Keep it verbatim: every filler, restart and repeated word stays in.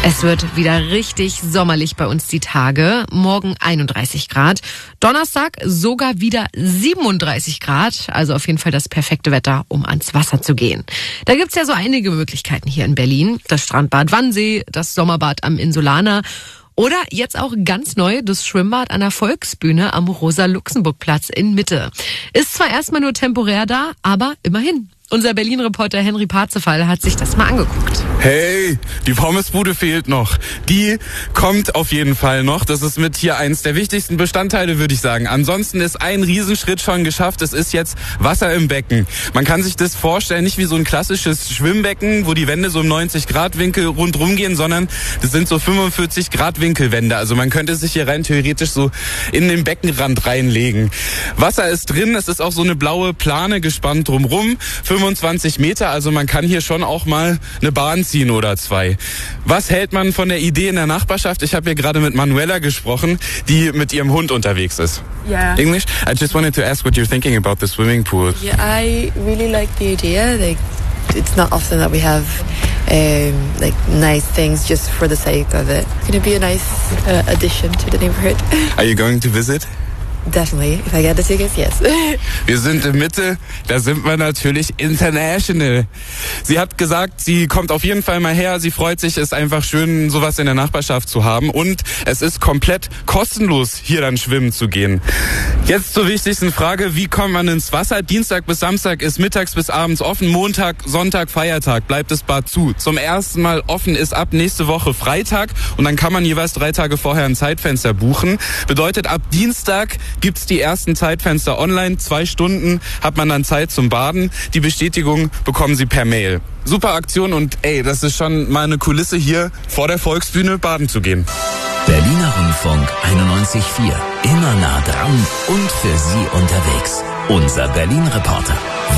Es wird wieder richtig sommerlich bei uns die Tage. Morgen einunddreißig Grad. Donnerstag sogar wieder siebenunddreißig Grad. Also auf jeden Fall das perfekte Wetter, um ans Wasser zu gehen. Da gibt's ja so einige Möglichkeiten hier in Berlin. Das Strandbad Wannsee, das Sommerbad am Insulaner oder jetzt auch ganz neu das Schwimmbad an der Volksbühne am Rosa-Luxemburg-Platz in Mitte. Ist zwar erstmal nur temporär da, aber immerhin. Unser Berlin-Reporter Henry Parzefall hat sich das mal angeguckt. Hey, die Pommesbude fehlt noch. Die kommt auf jeden Fall noch. Das ist mit hier eins der wichtigsten Bestandteile, würde ich sagen. Ansonsten ist ein Riesenschritt schon geschafft. Es ist jetzt Wasser im Becken. Man kann sich das vorstellen, nicht wie so ein klassisches Schwimmbecken, wo die Wände so im neunzig Grad Winkel rundrum gehen, sondern das sind so fünfundvierzig Grad Winkelwände. Also man könnte sich hier rein theoretisch so in den Beckenrand reinlegen. Wasser ist drin. Es ist auch so eine blaue Plane gespannt drumrum. fünfundzwanzig Meter, also man kann hier schon auch mal eine Bahn ziehen oder zwei. Was hält man von der Idee in der Nachbarschaft? Ich habe hier gerade mit Manuela gesprochen, die mit ihrem Hund unterwegs ist. Yeah. English? I just wanted to ask what you're thinking about the swimming pool. Yeah, I really like the idea. Like, it's not often that we have um, like nice things just for the sake of it. It's going to be a nice uh, addition to the neighborhood. Are you going to visit? Definitely, if I get the tickets, yes. Wir sind in Mitte, da sind wir natürlich international. Sie hat gesagt, sie kommt auf jeden Fall mal her. Sie freut sich, es ist einfach schön, sowas in der Nachbarschaft zu haben. Und es ist komplett kostenlos, hier dann schwimmen zu gehen. Jetzt zur wichtigsten Frage, wie kommt man ins Wasser? Dienstag bis Samstag ist mittags bis abends offen. Montag, Sonntag, Feiertag bleibt das Bad zu. Zum ersten Mal offen ist ab nächste Woche Freitag. Und dann kann man jeweils drei Tage vorher ein Zeitfenster buchen. Bedeutet, ab Dienstag gibt's die ersten Zeitfenster online. Zwei Stunden hat man dann Zeit zum Baden. Die Bestätigung bekommen Sie per Mail. Super Aktion und ey, das ist schon mal eine Kulisse, hier vor der Volksbühne baden zu gehen. Berliner Rundfunk einundneunzig Komma vier. Immer nah dran und für Sie unterwegs. Unser Berlin-Reporter.